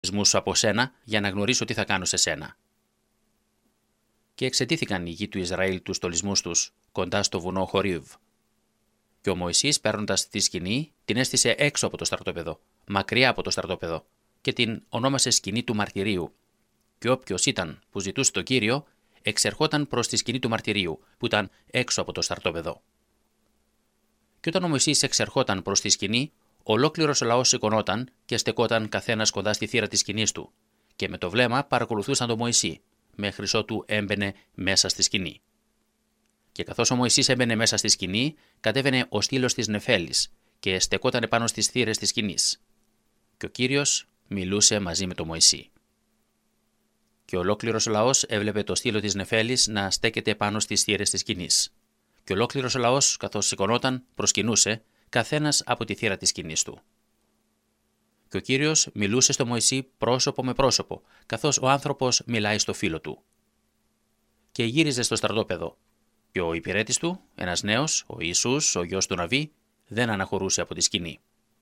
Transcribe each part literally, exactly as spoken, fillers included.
σου από σένα για να γνωρίσω τι θα κάνω σε σένα. Και εξετήθηκαν οι γη του Ισραήλ τους στολισμούς τους κοντά στο βουνό Χορίβ. Και ο Μωυσής, παίρνοντας τη σκηνή, την έστησε έξω από το στρατόπεδο, μακριά από το στρατόπεδο, και την ονόμασε σκηνή του μαρτυρίου. Και όποιος ήταν που ζητούσε το Κύριο, εξερχόταν προς τη σκηνή του μαρτυρίου, που ήταν έξω από το στρατόπεδο. Και όταν ο Μωυσής εξερχόταν προς τη σκηνή, ολόκληρος ο λαός σηκωνόταν και στεκόταν καθένας κοντά στη θύρα της σκηνής του, και με το βλέμμα παρακολουθούσαν τον Μωυσή, μέχρι ότου έμπαινε μέσα στη σκηνή. Και καθώς ο Μωυσής έμπαινε μέσα στη σκηνή, κατέβαινε ο στήλος της Νεφέλης και στεκόταν επάνω στις θύρες της σκηνής. Και ο Κύριος μιλούσε μαζί με τον Μωυσή. Και ολόκληρος ο λαός έβλεπε το στήλο της Νεφέλης να στέκεται πάνω στις θύρες της σκηνής. Και ολόκληρος ο λαός, καθώς σηκωνόταν, προσκυνούσε, καθένας από τη θύρα της σκηνής του. Και ο Κύριος μιλούσε στο Μωυσή πρόσωπο με πρόσωπο, καθώς ο άνθρωπος μιλάει στο φίλο του. Και γύριζε στο στρατόπεδο. Και ο υπηρέτης του, ένας νέος, ο Ιησούς, ο γιος του Ναβί, δεν αναχωρούσε από τη σκηνή.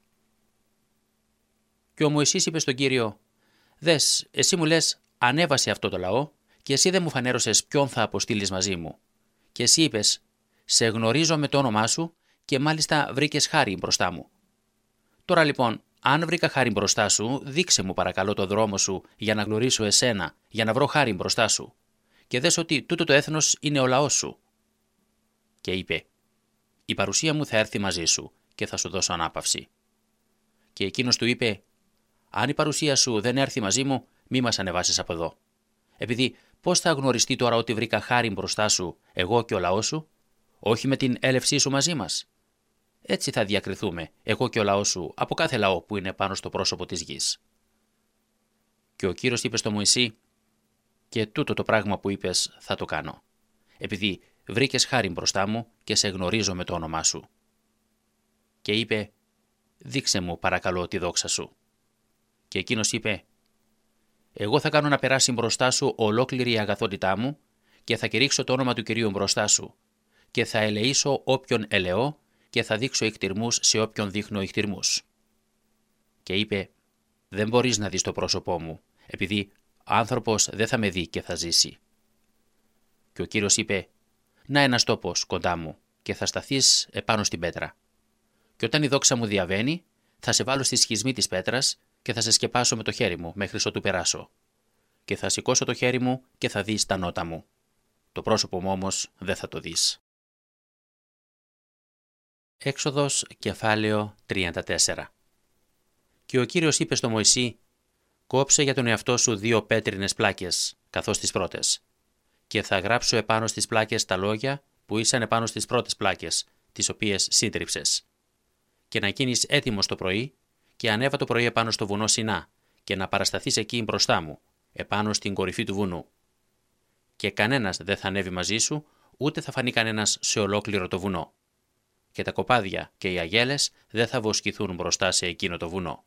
Και ο Μωυσής είπε στον Κύριο: «Δες, εσύ μου λες, ανέβασε αυτό το λαό, και εσύ δεν μου φανέρωσες ποιον θα αποστείλεις μαζί μου. Και εσύ είπες, σε γνωρίζω με το όνομά σου, και μάλιστα βρήκες χάρη μπροστά μου. Τώρα λοιπόν, αν βρήκα χάρη μπροστά σου, δείξε μου παρακαλώ το δρόμο σου για να γνωρίσω εσένα, για να βρω χάρη μπροστά σου. Και δες ότι τούτο το έθνος είναι ο λαός σου». Και είπε: «Η παρουσία μου θα έρθει μαζί σου και θα σου δώσω ανάπαυση». Και εκείνος του είπε: «Αν η παρουσία σου δεν έρθει μαζί μου, μη μας ανεβάσεις από εδώ. Επειδή πώς θα γνωριστεί τώρα ότι βρήκα χάρη μπροστά σου, εγώ και ο λαός σου, όχι με την έλευσή σου μαζί μας? Έτσι θα διακριθούμε, εγώ και ο λαός σου, από κάθε λαό που είναι πάνω στο πρόσωπο της γης». Και ο Κύριος είπε στο Μωυσή: «Και τούτο το πράγμα που είπες θα το κάνω, επειδή βρήκες χάρη μπροστά μου και σε γνωρίζω με το όνομά σου». Και είπε: «Δείξε μου παρακαλώ τη δόξα σου». Και εκείνος είπε: «Εγώ θα κάνω να περάσει μπροστά σου ολόκληρη η αγαθότητά μου και θα κηρύξω το όνομα του Κυρίου μπροστά σου και θα ελεήσω όποιον ελεώ και θα δείξω ικτυρμούς σε όποιον δείχνω ικτυρμούς». Και είπε: «Δεν μπορείς να δεις το πρόσωπό μου, επειδή άνθρωπος δεν θα με δει και θα ζήσει». Και ο Κύριος είπε: «Να ένας τόπος κοντά μου και θα σταθείς επάνω στην πέτρα. Και όταν η δόξα μου διαβαίνει, θα σε βάλω στη σχισμή της πέτρας και θα σε σκεπάσω με το χέρι μου μέχρι ότου περάσω. Και θα σηκώσω το χέρι μου και θα δεις τα νότα μου. Το πρόσωπο μου όμως δεν θα το δεις». Έξοδος κεφάλαιο τριάντα τέσσερα. Και ο Κύριος είπε στο Μωυσή: «Κόψε για τον εαυτό σου δύο πέτρινες πλάκες, καθώς τις πρώτες. Και θα γράψω επάνω στις πλάκες τα λόγια που ήσαν επάνω στις πρώτες πλάκες, τις οποίες σύντριψες. Και να γίνεις έτοιμος το πρωί, και ανέβα το πρωί επάνω στο βουνό Σινά, και να παρασταθείς εκεί μπροστά μου, επάνω στην κορυφή του βουνού. Και κανένας δεν θα ανέβει μαζί σου, ούτε θα φανεί κανένας σε ολόκληρο το βουνό. Και τα κοπάδια και οι αγέλες δεν θα βοσκηθούν μπροστά σε εκείνο το βουνό».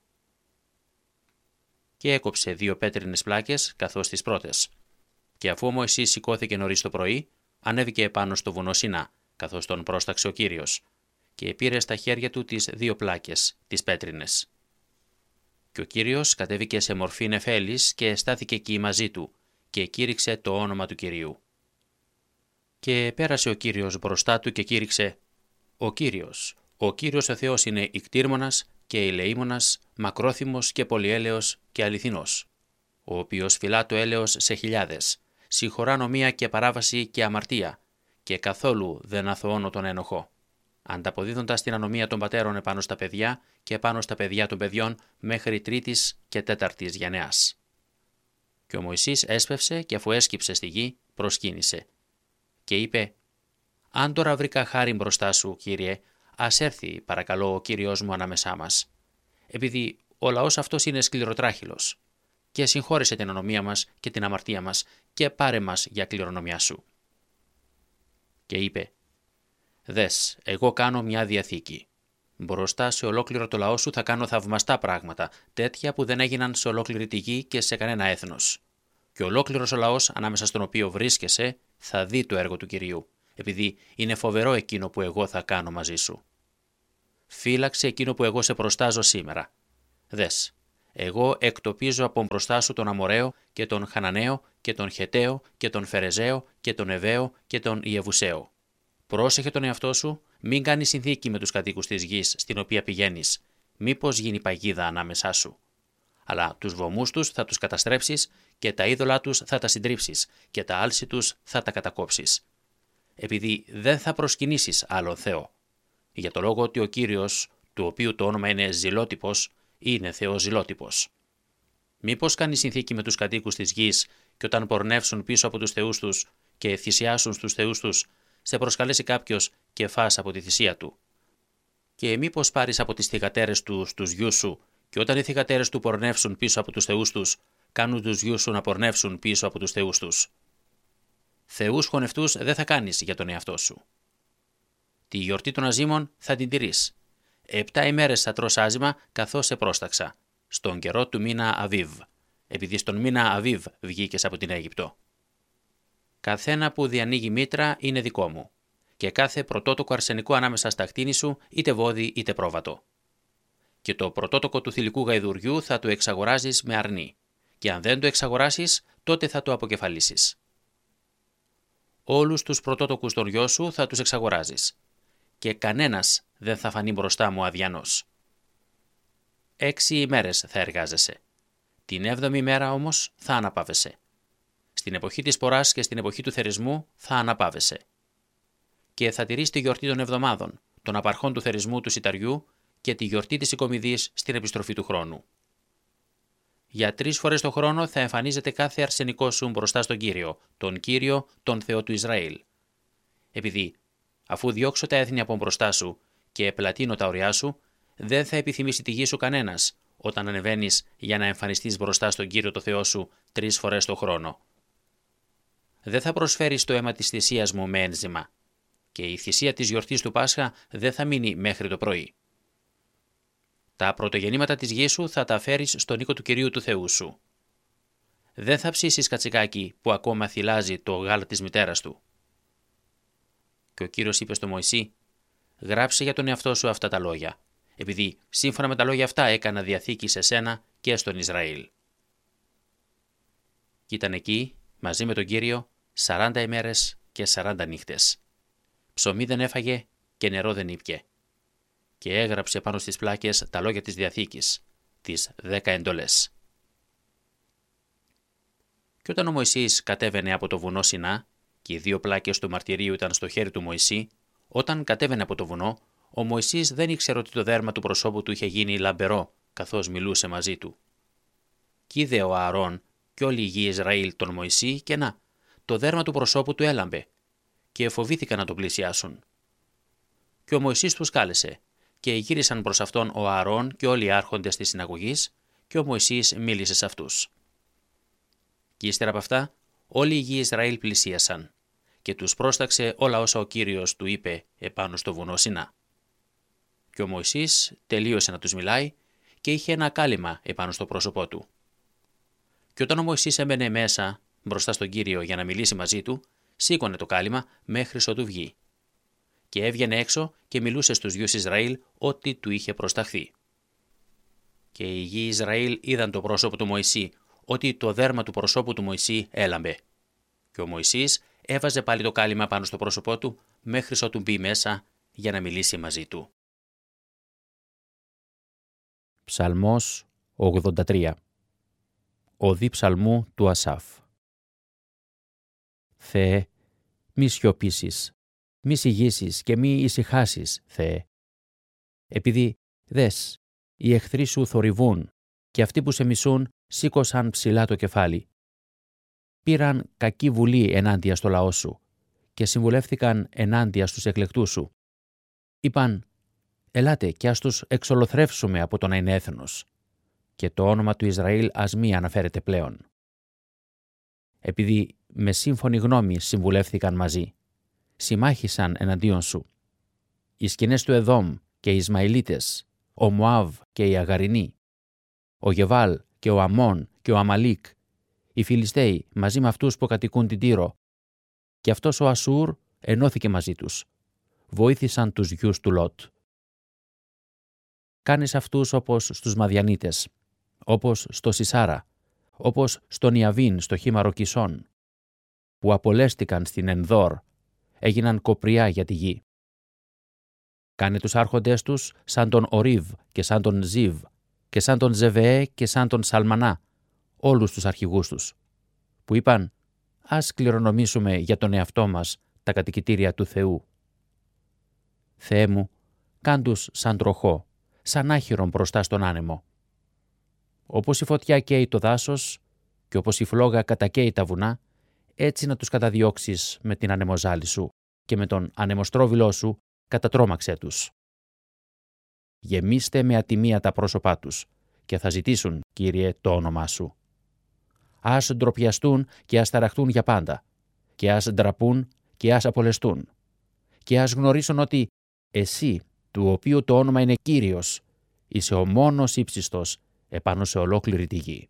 Και έκοψε δύο πέτρινες πλάκες καθώς τις πρώτες. Και αφού ο Μωυσής σηκώθηκε νωρίς το πρωί, ανέβηκε επάνω στο βουνό Σινά, καθώς τον πρόσταξε ο Κύριος, και πήρε στα χέρια του τις δύο πλάκες, τις πέτρινες. Και ο Κύριος κατέβηκε σε μορφή νεφέλης και στάθηκε εκεί μαζί του, και κήρυξε το όνομα του Κυρίου. Και πέρασε ο Κύριος μπροστά του και κήρυξε: «Ο Κύριος, ο Κύριος ο Θεός είναι ικτήρμονας και ηλεήμονας, μακρόθυμος και πολυέλεος και αληθινός, ο οποίος φυλά το έλεος σε χιλιάδες, συγχωρά νομία και παράβαση και αμαρτία, και καθόλου δεν αθωώνω τον ένοχο, ανταποδίδοντας την ανομία των πατέρων επάνω στα παιδιά και επάνω στα παιδιά των παιδιών μέχρι τρίτης και τέταρτης γενεάς». Και ο Μωυσής έσπευσε και αφού έσκυψε στη γη, προσκύνησε. Και είπε: «Αν τώρα βρήκα χάρη μπροστά σου, Κύριε, ας έρθει παρακαλώ ο Κύριος μου ανάμεσά μας, επειδή ο λαός αυτός είναι σκληροτράχυλος, και συγχώρεσε την ανομία μας και την αμαρτία μας και πάρε μας για κληρονομιά σου». Και είπε: «Δες, εγώ κάνω μια διαθήκη. Μπροστά σε ολόκληρο το λαό σου θα κάνω θαυμαστά πράγματα, τέτοια που δεν έγιναν σε ολόκληρη τη γη και σε κανένα έθνος. Και ολόκληρος ο λαός ανάμεσα στον οποίο βρίσκεσαι θα δει το έργο του Κυρίου, επειδή είναι φοβερό εκείνο που εγώ θα κάνω μαζί σου. Φύλαξε εκείνο που εγώ σε προστάζω σήμερα. Δες, εγώ εκτοπίζω από μπροστά σου τον Αμοραίο και τον Χαναναίο και τον Χεταίο και τον Φερεζαίο και τον Εβαίο και τον Ιεβουσαίο. Πρόσεχε τον εαυτό σου, μην κάνεις συνθήκη με τους κατοίκους της γης στην οποία πηγαίνεις, μήπως γίνει παγίδα ανάμεσά σου. Αλλά τους βωμούς τους θα τους καταστρέψεις και τα είδωλά τους θα τα συντρίψεις και τα άλση τους θα τα κατακόψεις. Επειδή δεν θα προσκυνήσεις άλλον Θεό. Για το λόγο ότι ο Κύριος, του οποίου το όνομα είναι Ζηλότυπος, είναι Θεός Ζηλότυπος. Μήπως κάνεις συνθήκη με τους κατοίκους της γης και όταν πορνεύσουν πίσω από τους θεούς τους και θυσιάσουν στους θεούς τους, σε προσκαλέσει κάποιος και φας από τη θυσία του. Και μήπως πάρεις από τις θυγατέρες του τους γιους σου και όταν οι θυγατέρες του πορνεύσουν πίσω από τους θεούς τους, κάνουν τους γιους σου να πορνεύσουν πίσω από τους θεούς τους. Θεούς χωνευτούς δεν θα κάνεις για τον εαυτό σου. Τη γιορτή των αζύμων θα την τηρείς. Επτά ημέρες θα τρως άζυμα καθώς σε πρόσταξα, στον καιρό του μήνα Αβίβ, επειδή στον μήνα Αβίβ βγήκες από την Αίγυπτο. Καθένα που διανοίγει μήτρα είναι δικό μου, και κάθε πρωτότοκο αρσενικό ανάμεσα στα κτίνη σου, είτε βόδι είτε πρόβατο. Και το πρωτότοκο του θηλυκού γαϊδουριού θα το εξαγοράζεις με αρνή, και αν δεν το εξαγοράσεις, τότε θα το αποκεφαλίσεις. Όλους τους πρωτότοκους των γιο σου θα τους εξαγοράζεις, και κανένας δεν θα φανεί μπροστά μου αδιανός. Έξι ημέρες θα εργάζεσαι. Την έβδομη μέρα όμως θα αναπαύεσαι. Στην εποχή της ποράς και στην εποχή του θερισμού θα αναπαύεσαι. Και θα τηρείς τη γιορτή των εβδομάδων, των απαρχών του θερισμού του σιταριού και τη γιορτή της οικομιδής στην επιστροφή του χρόνου. Για τρεις φορές το χρόνο θα εμφανίζεται κάθε αρσενικό σου μπροστά στον Κύριο, τον Κύριο, τον Θεό του Ισραήλ. Επειδή, αφού διώξω τα έθνη από μπροστά σου και επλατείνω τα ωριά σου, δεν θα επιθυμήσει τη γη σου κανένας όταν ανεβαίνεις για να εμφανιστείς μπροστά στον Κύριο το Θεό σου τρεις φορές το χρόνο. Δεν θα προσφέρεις το αίμα της θυσίας μου με ένζημα, και η θυσία της γιορτής του Πάσχα δεν θα μείνει μέχρι το πρωί. Τα πρωτογεννήματα της γης σου θα τα φέρεις στον οίκο του Κυρίου του Θεού σου. Δεν θα ψήσεις κατσικάκι που ακόμα θυλάζει το γάλα της μητέρας του. Και ο Κύριος είπε στο Μωυσή, γράψε για τον εαυτό σου αυτά τα λόγια, επειδή σύμφωνα με τα λόγια αυτά έκανα διαθήκη σε σένα και στον Ισραήλ. Κι ήταν εκεί, μαζί με τον Κύριο, σαράντα ημέρες και σαράντα νύχτες. Ψωμί δεν έφαγε και νερό δεν ήπιε. Και έγραψε πάνω στις πλάκες τα λόγια της Διαθήκης, τις δέκα εντολές. Και όταν ο Μωυσής κατέβαινε από το βουνό Σινά, και οι δύο πλάκες του μαρτυρίου ήταν στο χέρι του Μωυσή, όταν κατέβαινε από το βουνό, ο Μωυσής δεν ήξερε ότι το δέρμα του προσώπου του είχε γίνει λαμπερό, καθώς μιλούσε μαζί του. Κι είδε ο Ααρών και όλη η γη Ισραήλ τον Μωυσή, και να, το δέρμα του προσώπου του έλαμπε, και φοβήθηκαν να τον πλησιάσουν. Και ο Μωυσής τους κάλεσε, και γύρισαν προς αυτόν ο Ααρών και όλοι οι άρχοντες της συναγωγής, και ο Μωυσής μίλησε σε αυτούς. Και ύστερα από αυτά, όλοι οι γη Ισραήλ πλησίασαν, και τους πρόσταξε όλα όσα ο Κύριος του είπε επάνω στο βουνό Σινά. Και ο Μωυσής τελείωσε να τους μιλάει και είχε ένα κάλυμα επάνω στο πρόσωπό του. Και όταν ο Μωυσής έμπαινε μέσα μπροστά στον Κύριο για να μιλήσει μαζί του, σήκωνε το κάλυμα μέχρι ότου βγει. Και έβγαινε έξω και μιλούσε στους γιους Ισραήλ ό,τι του είχε προσταχθεί. Και οι γη Ισραήλ είδαν το πρόσωπο του Μωυσή, ότι το δέρμα του προσώπου του Μωυσή έλαμπε. Και ο Μωυσής έβαζε πάλι το κάλυμα πάνω στο πρόσωπό του μέχρι ότου μπει μέσα για να μιλήσει μαζί του. Ψαλμός ογδόντα τρία. Οδή ψαλμού του Ασάφ. Θεέ, μη σιωπήσεις, μη σιγήσεις και μη ησυχάσεις, Θεέ. Επειδή, δες, οι εχθροί σου θορυβούν και αυτοί που σε μισούν σήκωσαν ψηλά το κεφάλι. Πήραν κακή βουλή ενάντια στο λαό σου και συμβουλεύθηκαν ενάντια στους εκλεκτούς σου. Είπαν, ελάτε και ας τους εξολοθρεύσουμε από το να είναι έθνος, και το όνομα του Ισραήλ ας μη αναφέρεται πλέον. Επειδή με σύμφωνη γνώμη συμβουλεύθηκαν μαζί, συμμάχησαν εναντίον σου. Οι σκηνές του Εδόμ και οι Ισμαηλίτες, ο Μωάβ και οι Αγαρινοί, ο Γεβάλ και ο Αμών και ο Αμαλίκ, οι Φιλιστέοι μαζί με αυτούς που κατοικούν την Τύρο, και αυτός ο Ασούρ ενώθηκε μαζί τους. Βοήθησαν τους γιους του Λότ. Κάνεις αυτούς όπως στους Μαδιανίτες, όπως στο Σισάρα, όπως στον Ιαβίν στο χήμαρο Κισών, που απολέστηκαν στην Ενδόρ, έγιναν κοπριά για τη γη. Κάνε τους άρχοντές τους σαν τον Ορίβ και σαν τον Ζίβ και σαν τον Ζεβεέ και σαν τον Σαλμανά, όλους τους αρχηγούς τους, που είπαν «Ας κληρονομήσουμε για τον εαυτό μας τα κατοικητήρια του Θεού». Θεέ μου, κάν τους σαν τροχό, σαν άχυρον μπροστά στον άνεμο. Όπως η φωτιά καίει το δάσος και όπως η φλόγα κατακαίει τα βουνά, έτσι να τους καταδιώξεις με την ανεμοζάλη σου και με τον ανεμοστρόβιλό σου κατατρόμαξέ τους. Γεμίστε με ατιμία τα πρόσωπά τους και θα ζητήσουν, Κύριε, το όνομά σου. Ας ντροπιαστούν και ας ταραχτούν για πάντα και ας ντραπούν και ας απολεστούν και ας γνωρίσουν ότι εσύ, του οποίου το όνομα είναι Κύριος, είσαι ο μόνος ύψιστος επάνω σε ολόκληρη τη γη.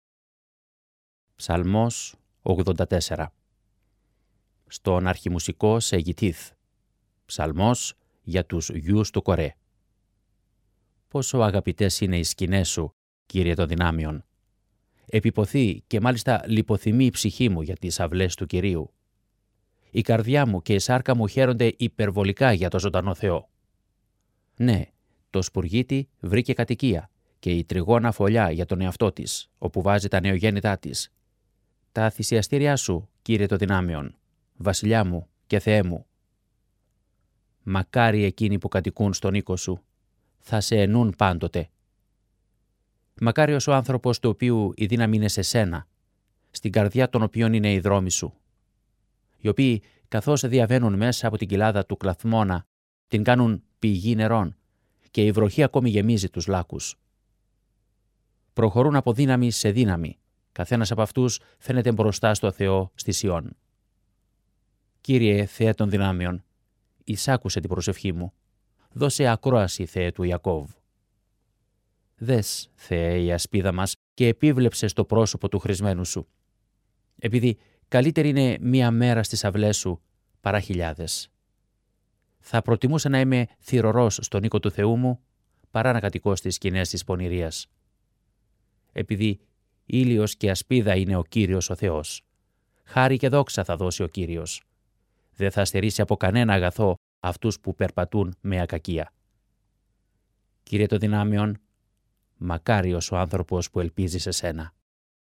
Ψαλμός ογδόντα τέσσερα. Στον αρχιμουσικό σε Γιτήθ. Ψαλμός για τους γιους του Κορέ. Πόσο αγαπητές είναι οι σκηνές σου, Κύριε των δυνάμειων. Επιποθεί και μάλιστα λιποθυμεί η ψυχή μου για τις αυλές του Κυρίου. Η καρδιά μου και η σάρκα μου χαίρονται υπερβολικά για το ζωντανό Θεό. Ναι, το σπουργίτι βρήκε κατοικία και η τριγώνα φωλιά για τον εαυτό της, όπου βάζει τα νεογέννητά της. Τα θυσιαστήριά σου, Κύριε των δυνάμεων, Βασιλιά μου και Θεέ μου. Μακάρι εκείνοι που κατοικούν στον οίκο σου, θα σε ενούν πάντοτε. Μακάριος ο άνθρωπος του οποίου η δύναμη είναι σε σένα, στην καρδιά των οποίων είναι οι δρόμοι σου, οι οποίοι καθώς διαβαίνουν μέσα από την κοιλάδα του Κλαθμώνα, την κάνουν πηγή νερών και η βροχή ακόμη γεμίζει τους λάκους. Προχωρούν από δύναμη σε δύναμη, καθένας από αυτούς φαίνεται μπροστά στο Θεό στη Σιών. Κύριε Θεέ των δυνάμεων, εισάκουσε την προσευχή μου, δώσε ακρόαση, Θεέ του Ιακώβ. Δες, Θεέ, η ασπίδα μας και επίβλεψε στο πρόσωπο του χρησμένου σου, επειδή καλύτερη είναι μία μέρα στις αυλές σου παρά χιλιάδες. Θα προτιμούσα να είμαι θυρωρός στον οίκο του Θεού μου, παρά να κατοικώ στις σκηνές της πονηρίας. Επειδή ήλιος και ασπίδα είναι ο Κύριος ο Θεός, χάρη και δόξα θα δώσει ο Κύριος. Δεν θα στερήσει από κανένα αγαθό αυτούς που περπατούν με ακακία. Κύριε των δυνάμεων, μακάριος ο άνθρωπος που ελπίζει σε σένα.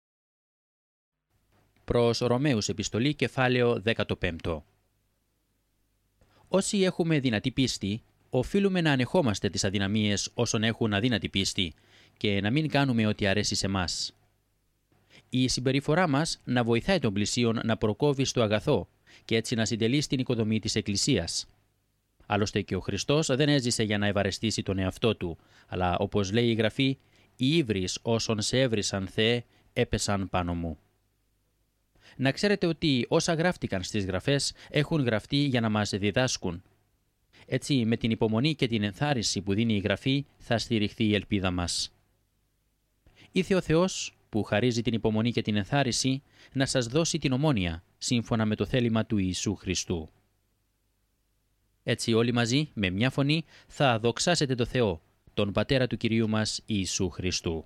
Προς Ρωμαίους επιστολή, κεφάλαιο δεκαπέντε. Όσοι έχουμε δυνατή πίστη, οφείλουμε να ανεχόμαστε τις αδυναμίες όσων έχουν αδύνατη πίστη και να μην κάνουμε ό,τι αρέσει σε μας. Η συμπεριφορά μας να βοηθάει τον πλησίον να προκόβει στο αγαθό και έτσι να συντελεί στην οικοδομή της Εκκλησίας. Άλλωστε και ο Χριστός δεν έζησε για να ευαρεστήσει τον εαυτό του, αλλά όπως λέει η Γραφή, οι ύβρις όσων σε έβρισαν, Θεέ, έπεσαν πάνω μου. Να ξέρετε ότι όσα γράφτηκαν στις Γραφές έχουν γραφτεί για να μας διδάσκουν. Έτσι, με την υπομονή και την ενθάρρυνση που δίνει η Γραφή, θα στηριχθεί η ελπίδα μας. Ήθε ο Θεός, που χαρίζει την υπομονή και την ενθάρρυνση, να σας δώσει την ομόνοια, σύμφωνα με το θέλημα του Ιησού Χριστού. Έτσι όλοι μαζί, με μια φωνή, θα δοξάσετε το Θεό, τον Πατέρα του Κυρίου μας Ιησού Χριστού.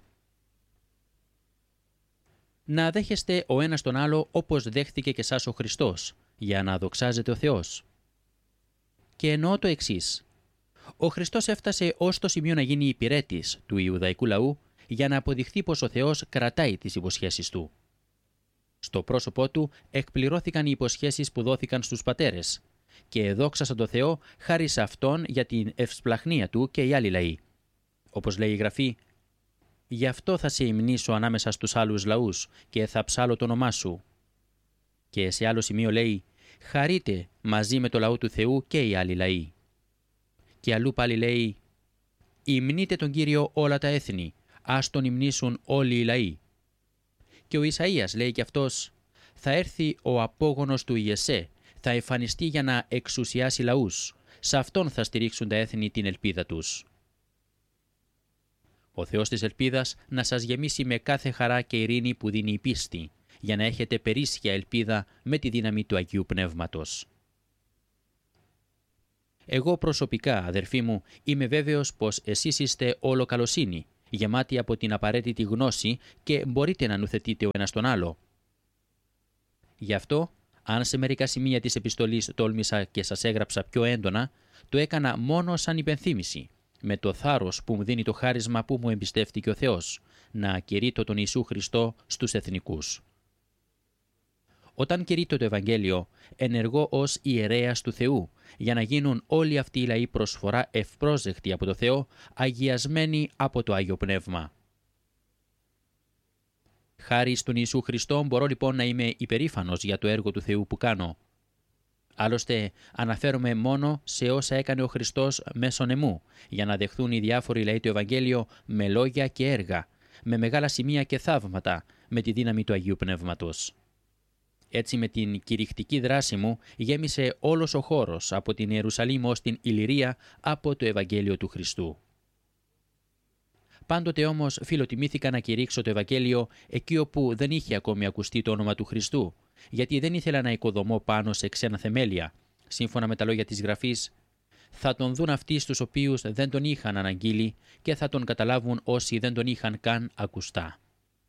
Να δέχεστε ο ένας τον άλλο όπως δέχθηκε και σας ο Χριστός, για να δοξάζεται ο Θεός. Και εννοώ το εξής. Ο Χριστός έφτασε ως το σημείο να γίνει υπηρέτης του Ιουδαϊκού λαού για να αποδειχθεί πως ο Θεός κρατάει τις υποσχέσεις του. Στο πρόσωπό του εκπληρώθηκαν οι υποσχέσεις που δόθηκαν στους πατέρες και δόξασαν το Θεό χάρη σε Αυτόν για την ευσπλαχνία του και οι άλλοι λαοί. Όπως λέει η Γραφή, «Γι' αυτό θα σε υμνήσω ανάμεσα στους άλλους λαούς και θα ψάλω το όνομά σου». Και σε άλλο σημείο λέει, «Χαρείτε μαζί με το λαό του Θεού και οι άλλοι λαοί». Και αλλού πάλι λέει, «Υμνείτε τον Κύριο όλα τα έθνη, ας τον υμνήσουν όλοι οι λαοί». Και ο Ισαΐας λέει κι αυτός, «Θα έρθει ο απόγονος του Ιεσέ, θα εμφανιστεί για να εξουσιάσει λαούς, σε αυτόν θα στηρίξουν τα έθνη την ελπίδα τους». Ο Θεός της ελπίδας να σας γεμίσει με κάθε χαρά και ειρήνη που δίνει η πίστη, για να έχετε περίσσια ελπίδα με τη δύναμη του Αγίου Πνεύματος. Εγώ προσωπικά, αδερφοί μου, είμαι βέβαιος πως εσείς είστε όλο καλοσύνη γεμάτοι από την απαραίτητη γνώση και μπορείτε να νουθετείτε ο ένας τον άλλο. Γι' αυτό, αν σε μερικά σημεία της επιστολής τόλμησα και σας έγραψα πιο έντονα, το έκανα μόνο σαν υπενθύμηση, με το θάρρος που μου δίνει το χάρισμα που μου εμπιστεύτηκε ο Θεός, να κηρύττω τον Ιησού Χριστό στους εθνικούς. Όταν κηρύττω το Ευαγγέλιο, ενεργώ ως ιερέας του Θεού, για να γίνουν όλοι αυτοί οι λαοί προσφορά ευπρόσδεκτοι από το Θεό, αγιασμένοι από το Άγιο Πνεύμα. Χάρη στον Ιησού Χριστό μπορώ λοιπόν να είμαι υπερήφανος για το έργο του Θεού που κάνω. Άλλωστε αναφέρομαι μόνο σε όσα έκανε ο Χριστός μέσον εμού, για να δεχθούν οι διάφοροι λαοί το Ευαγγέλιο με λόγια και έργα, με μεγάλα σημεία και θαύματα, με τη δύναμη του Αγίου Πνεύματος. Έτσι με την κηρυκτική δράση μου γέμισε όλος ο χώρος από την Ιερουσαλήμ ως την Ιλλυρία από το Ευαγγέλιο του Χριστού. Πάντοτε όμως φιλοτιμήθηκα να κηρύξω το Ευαγγέλιο εκεί όπου δεν είχε ακόμη ακουστεί το όνομα του Χριστού, γιατί δεν ήθελα να οικοδομώ πάνω σε ξένα θεμέλια. Σύμφωνα με τα λόγια της Γραφής, θα τον δουν αυτοί στους οποίους δεν τον είχαν αναγγείλει και θα τον καταλάβουν όσοι δεν τον είχαν καν ακουστά.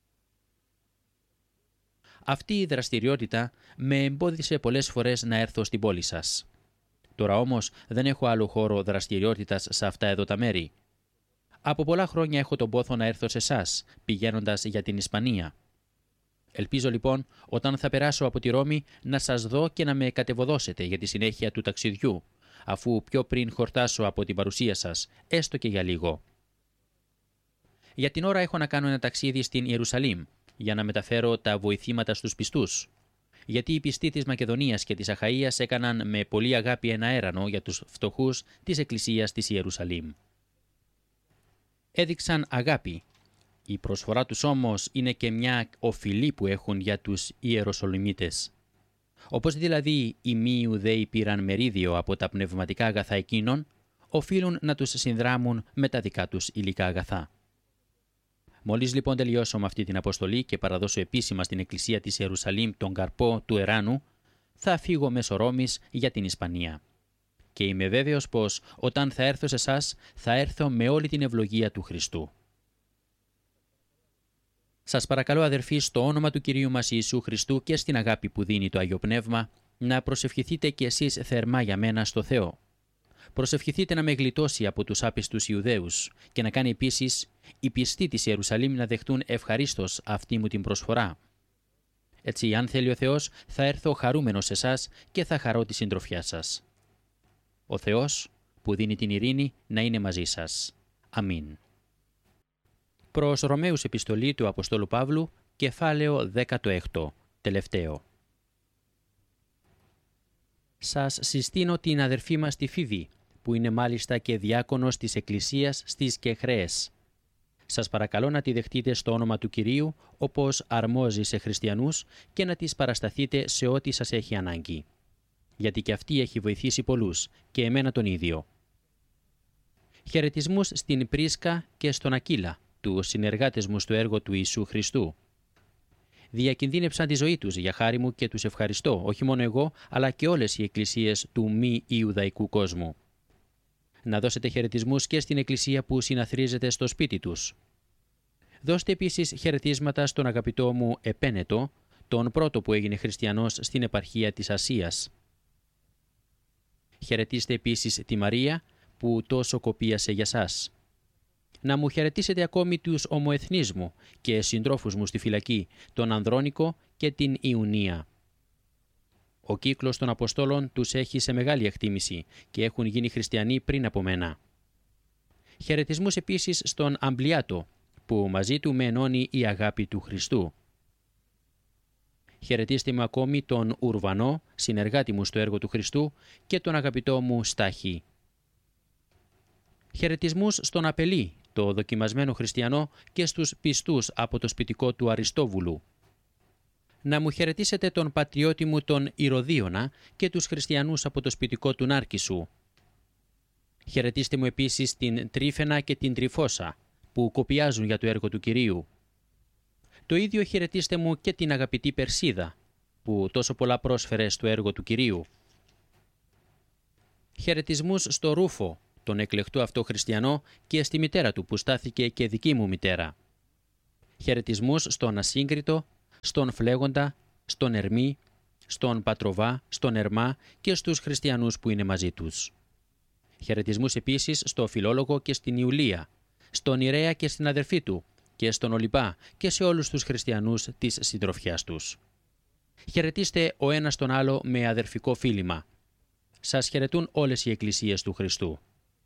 Αυτή η δραστηριότητα με εμπόδισε πολλές φορές να έρθω στην πόλη σας. Τώρα όμως δεν έχω άλλο χώρο δραστηριότητας σε αυτά εδώ τα μέρη. Από πολλά χρόνια έχω τον πόθο να έρθω σε εσάς, πηγαίνοντας για την Ισπανία. Ελπίζω λοιπόν, όταν θα περάσω από τη Ρώμη, να σας δω και να με κατεβοδώσετε για τη συνέχεια του ταξιδιού, αφού πιο πριν χορτάσω από την παρουσία σας, έστω και για λίγο. Για την ώρα έχω να κάνω ένα ταξίδι στην Ιερουσαλήμ, για να μεταφέρω τα βοηθήματα στους πιστούς, γιατί οι πιστοί της Μακεδονίας και της Αχαΐας έκαναν με πολύ αγάπη ένα έρανο για τους φτωχούς της Εκκλησίας της Ιερουσαλήμ. Έδειξαν αγάπη. Η προσφορά τους όμως είναι και μια οφειλή που έχουν για τους Ιεροσολυμίτες. Όπως δηλαδή οι μη Ιουδαίοι πήραν μερίδιο από τα πνευματικά αγαθά εκείνων, οφείλουν να τους συνδράμουν με τα δικά τους υλικά αγαθά. Μόλις λοιπόν τελειώσω με αυτή την αποστολή και παραδώσω επίσημα στην Εκκλησία της Ιερουσαλήμ τον καρπό του εράνου, θα φύγω μέσω Ρώμης για την Ισπανία. Και είμαι βέβαιος πως όταν θα έρθω σε εσάς θα έρθω με όλη την ευλογία του Χριστού. Σας παρακαλώ αδερφοί στο όνομα του Κυρίου μας Ιησού Χριστού και στην αγάπη που δίνει το Άγιο Πνεύμα να προσευχηθείτε κι εσείς θερμά για μένα στο Θεό. Προσευχηθείτε να με γλιτώσει από τους άπιστους Ιουδαίους και να κάνει επίσης οι πιστοί της Ιερουσαλήμ να δεχτούν ευχαρίστως αυτή μου την προσφορά. Έτσι, αν θέλει ο Θεός, θα έρθω χαρούμενος σε εσάς και θα χαρώ τη συντροφιά σας. Ο Θεός που δίνει την ειρήνη να είναι μαζί σας. Αμήν. Προς Ρωμαίους επιστολή του Αποστόλου Παύλου, κεφάλαιο δεκαέξι, τελευταίο. Σας συστήνω την αδερφή μας τη Φίβη, που είναι μάλιστα και διάκονος της Εκκλησίας στις Κεχρέες. Σας παρακαλώ να τη δεχτείτε στο όνομα του Κυρίου, όπως αρμόζει σε χριστιανούς, και να της παρασταθείτε σε ό,τι σας έχει ανάγκη. Γιατί και αυτή έχει βοηθήσει πολλούς, και εμένα τον ίδιο. Χαιρετισμούς στην Πρίσκα και στον Ακύλα, τους συνεργάτες μου στο έργο του Ιησού Χριστού. Διακινδύνεψαν τη ζωή τους για χάρη μου και τους ευχαριστώ, όχι μόνο εγώ, αλλά και όλες οι εκκλησίες του μη Ιουδαϊκού κόσμου. Να δώσετε χαιρετισμούς και στην εκκλησία που συναθρίζεται στο σπίτι τους. Δώστε επίσης χαιρετίσματα στον αγαπητό μου Επένετο, τον πρώτο που έγινε χριστιανός στην επαρχία της Ασίας. Χαιρετίστε επίσης τη Μαρία, που τόσο κοπίασε για σας. Να μου χαιρετήσετε ακόμη τους ομοεθνείς μου και συντρόφους μου στη φυλακή, τον Ανδρώνικο και την Ιουνία. Ο κύκλος των Αποστόλων τους έχει σε μεγάλη εκτίμηση και έχουν γίνει χριστιανοί πριν από μένα. Χαιρετισμούς επίσης στον Αμπλιάτο, που μαζί του με ενώνει η αγάπη του Χριστού. Χαιρετίστε μου ακόμη τον Ουρβανό, συνεργάτη μου στο έργο του Χριστού, και τον αγαπητό μου Στάχη. Χαιρετισμούς στον Απελή, το δοκιμασμένο χριστιανό, και στους πιστούς από το σπιτικό του Αριστόβουλου. Να μου χαιρετήσετε τον πατριώτη μου τον Ηρωδίωνα και τους χριστιανούς από το σπιτικό του Νάρκισσου. Χαιρετίστε μου επίσης την Τρίφαινα και την Τριφώσα, που κοπιάζουν για το έργο του Κυρίου. Το ίδιο χαιρετίστε μου και την αγαπητή Περσίδα, που τόσο πολλά πρόσφερε στο έργο του Κυρίου. Χαιρετισμούς στο Ρούφο, τον εκλεκτό αυτό χριστιανό, και στη μητέρα του που στάθηκε και δική μου μητέρα. Χαιρετισμούς στον Ασύγκριτο, στον Φλέγοντα, στον Ερμή, στον Πατροβά, στον Ερμά και στους χριστιανούς που είναι μαζί τους. Χαιρετισμούς επίσης στο Φιλόλογο και στην Ιουλία, στον Ιρέα και στην αδερφή του, και στον Ολυμπά και σε όλους τους χριστιανούς της συντροφιάς τους. Χαιρετίστε ο ένας τον άλλο με αδερφικό φίλημα. Σας χαιρετούν όλες οι εκκλησίες του Χριστού.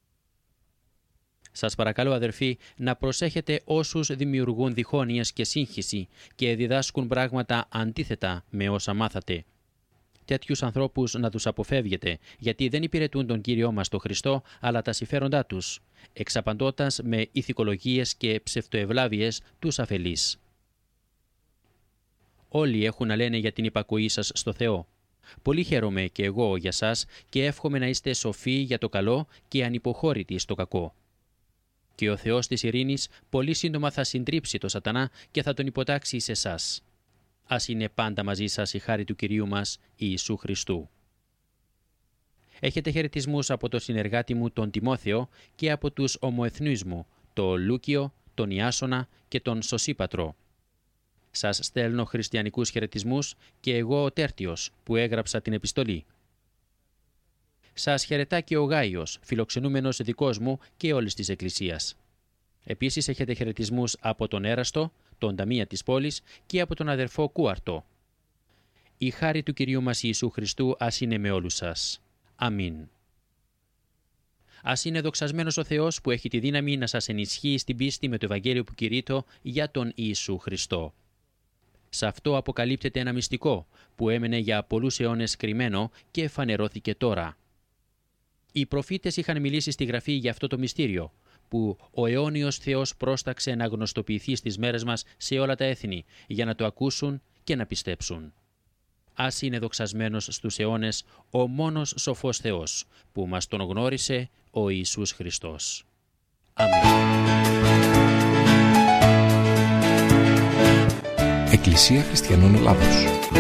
Σας παρακαλώ, αδερφοί, να προσέχετε όσους δημιουργούν διχόνοιες και σύγχυση και διδάσκουν πράγματα αντίθετα με όσα μάθατε. Τέτοιους ανθρώπους να τους αποφεύγετε, γιατί δεν υπηρετούν τον Κύριό μας τον Χριστό, αλλά τα συμφέροντά τους, εξαπαντώντας με ηθικολογίες και ψευτοευλάβειες τους αφελείς. Όλοι έχουν να λένε για την υπακοή σας στο Θεό. Πολύ χαίρομαι και εγώ για σας και εύχομαι να είστε σοφοί για το καλό και ανυποχώρητοι στο κακό. Και ο Θεός της ειρήνης πολύ σύντομα θα συντρίψει το σατανά και θα τον υποτάξει σε εσάς. Ας είναι πάντα μαζί σας η χάρη του Κυρίου μας Ιησού Χριστού. Έχετε χαιρετισμούς από τον συνεργάτη μου τον Τιμόθεο και από τους ομοεθνούς μου, τον Λούκιο, τον Ιάσονα και τον Σωσίπατρο. Σας στέλνω χριστιανικούς χαιρετισμούς και εγώ ο Τέρτιος που έγραψα την επιστολή. Σας χαιρετά και ο Γάιος, φιλοξενούμενος δικός μου και όλης της Εκκλησίας. Επίσης έχετε χαιρετισμούς από τον Έραστο, τον ταμεία της πόλης και από τον αδερφό Κούαρτο. Η χάρη του Κυρίου μας Ιησού Χριστού ας είναι με όλους σας. Αμήν. Ας είναι δοξασμένος ο Θεός που έχει τη δύναμη να σας ενισχύει στην πίστη με το Ευαγγέλιο που κηρύττω για τον Ιησού Χριστό. Σε αυτό αποκαλύπτεται ένα μυστικό που έμενε για πολλούς αιώνες κρυμμένο και φανερώθηκε τώρα. Οι προφήτες είχαν μιλήσει στη Γραφή για αυτό το μυστήριο, που ο αιώνιος Θεός πρόσταξε να γνωστοποιηθεί στις μέρες μας σε όλα τα έθνη, για να το ακούσουν και να πιστέψουν. Ας είναι δοξασμένος στους αιώνες ο μόνος σοφός Θεός, που μας τον γνώρισε ο Ιησούς Χριστός. Αμήν. Εκκλησία Χριστιανών Ελλάδος.